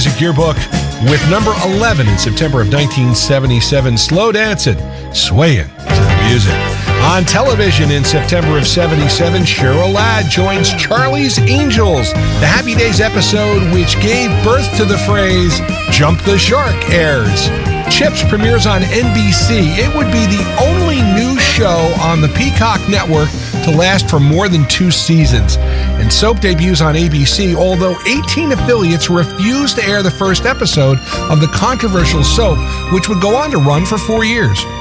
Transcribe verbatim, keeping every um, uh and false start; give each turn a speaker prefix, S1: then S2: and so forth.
S1: Music Yearbook with number eleven in September of nineteen seventy-seven, Slow Dancing, Swaying to the Music. On television in September of seventy-seven, Cheryl Ladd joins Charlie's Angels. The Happy Days episode, which gave birth to the phrase, Jump the Shark, airs. Chips premieres on N B C. It would be the only new show on the Peacock network to last for more than two seasons. And Soap debuts on A B C, although eighteen affiliates refused to air the first episode of the controversial soap, which would go on to run for four years.